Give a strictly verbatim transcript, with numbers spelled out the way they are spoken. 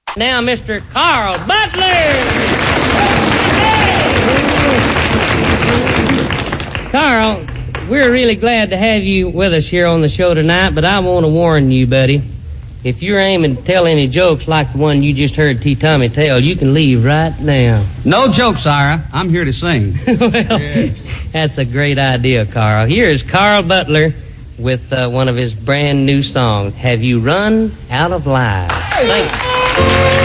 Now, Mister Carl Butler! Carl, we're really glad to have you with us here on the show tonight, but I want to warn you, buddy. If you're aiming to tell any jokes like the one you just heard T. Tommy tell, you can leave right now. No jokes, Ira. I'm here to sing. Well, yes. That's a great idea, Carl. Here is Carl Butler with uh, one of his brand new songs, Have You Run Out of Lies? Thank you.